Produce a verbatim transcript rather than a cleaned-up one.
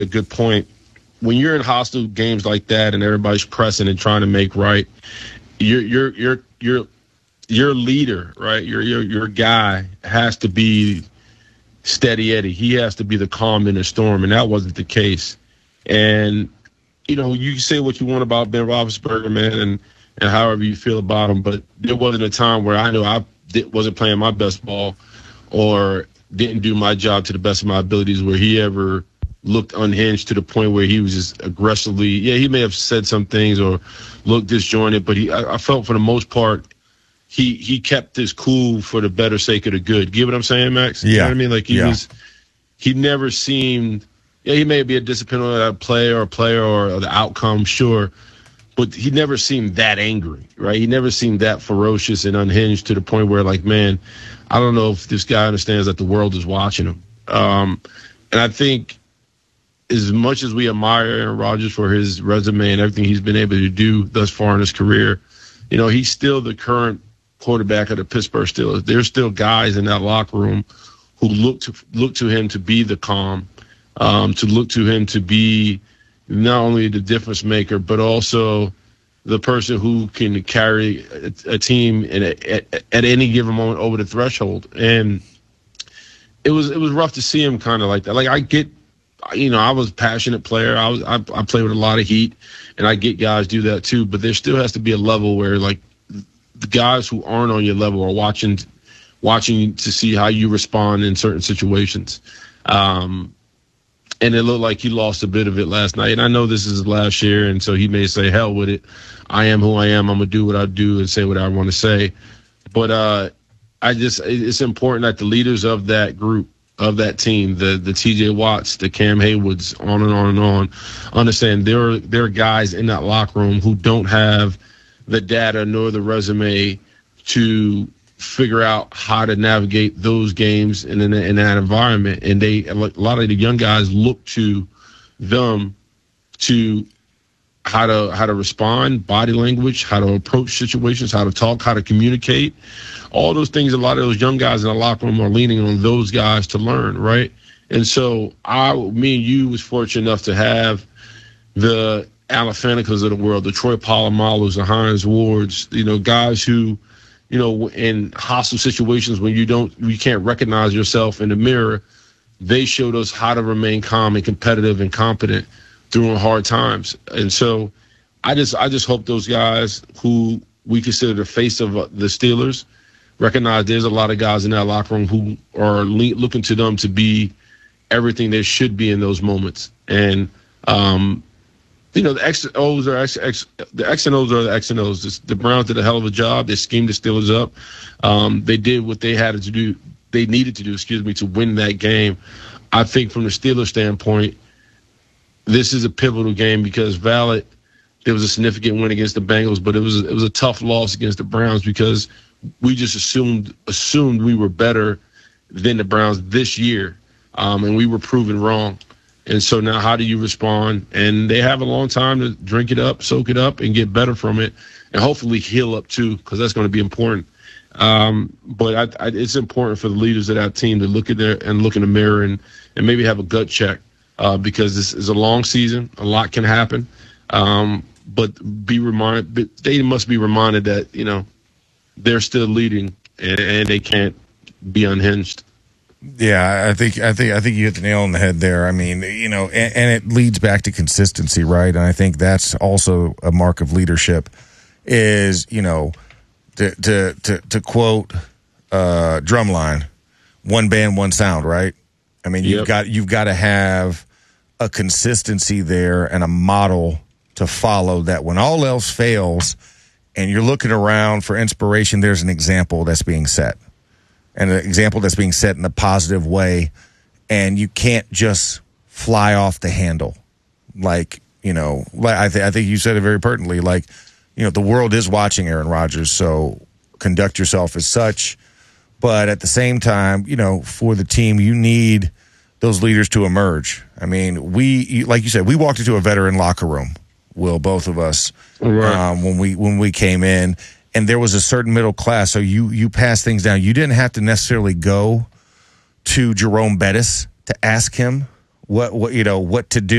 a good point. When you're in hostile games like that and everybody's pressing and trying to make right, your your your your your leader, right? Your your your guy has to be steady Eddie. He has to be the calm in the storm, and that wasn't the case. And you know, you can say what you want about Ben Roethlisberger, man, and and however you feel about him, but there wasn't a time where I knew I did, wasn't playing my best ball or didn't do my job to the best of my abilities where he ever looked unhinged to the point where he was just aggressively, yeah, he may have said some things or looked disjointed, but he, I, I felt for the most part, he he kept his cool for the better sake of the good. Get what I'm saying, Max? Yeah. You know what I mean? Like he yeah. was, he never seemed, yeah, he may be a disciplinary on that player or player or the outcome, sure, but he never seemed that angry, right? He never seemed that ferocious and unhinged to the point where, like, man, I don't know if this guy understands that the world is watching him. Um, and I think as much as we admire Aaron Rodgers for his resume and everything he's been able to do thus far in his career, you know, he's still the current quarterback of the Pittsburgh Steelers. There's still guys in that locker room who look to look to him to be the calm, um, to look to him to be not only the difference maker, but also the person who can carry a, a team in a, at, at any given moment over the threshold. And it was it was rough to see him kind of like that. Like, I get, you know, I was a passionate player. I was I, I played with a lot of heat, and I get guys do that too. But there still has to be a level where, like, the guys who aren't on your level are watching watching to see how you respond in certain situations. Um, and it looked like he lost a bit of it last night. And I know this is his last year, and so he may say, hell with it. I am who I am. I'm going to do what I do and say what I want to say. But uh, I just it's important that the leaders of that group, of that team, the the T J Watts, the Cam Haywoods, on and on and on, understand there are, there are guys in that locker room who don't have the data nor the resume to figure out how to navigate those games in, in, in that environment. And they, a lot of the young guys look to them to how to how to respond, body language, how to approach situations, how to talk, how to communicate. All those things, a lot of those young guys in the locker room are leaning on those guys to learn, right? And so I, me and you was fortunate enough to have the Alafanicas of the world, the Troy Polamalu's, the Hines Wards, you know, guys who, you know, in hostile situations when you don't, you can't recognize yourself in the mirror, they showed us how to remain calm and competitive and competent during hard times. And so I just, I just hope those guys who we consider the face of the Steelers recognize there's a lot of guys in that locker room who are le- looking to them to be everything they should be in those moments. And, um, you know, the X and O's are X, X, the X and O's are the X and O's. The, the Browns did a hell of a job. They schemed the Steelers up. Um, they did what they had to do. They needed to do, excuse me, to win that game. I think from the Steelers standpoint, this is a pivotal game because valid, there was a significant win against the Bengals, but it was it was a tough loss against the Browns because we just assumed assumed we were better than the Browns this year, um, and we were proven wrong. And so now how do you respond? And they have a long time to drink it up, soak it up, and get better from it, and hopefully heal up too, because that's going to be important. Um, but I, I, it's important for the leaders of that team to look at there and look in the mirror and, and maybe have a gut check uh, because this is a long season. A lot can happen. Um, but be reminded, but they must be reminded that, you know, they're still leading and, and they can't be unhinged. Yeah, I think I think I think you hit the nail on the head there. I mean, you know, and, and it leads back to consistency, right? And I think that's also a mark of leadership. Is, you know, to to to, to quote uh, Drumline, one band, one sound, right? I mean, you've yep. got you've got to have a consistency there and a model to follow. That when all else fails, and you're looking around for inspiration, there's an example that's being set. And an example that's being set in a positive way, and you can't just fly off the handle. Like, you know, I, th- I think you said it very pertinently. Like, you know, the world is watching Aaron Rodgers, so conduct yourself as such. But at the same time, you know, for the team, you need those leaders to emerge. I mean, we, like you said, we walked into a veteran locker room, Will, both of us, right. um, when we when we came in. And there was a certain middle class, so you you passed things down. You didn't have to necessarily go to Jerome Bettis to ask him what what you know what to do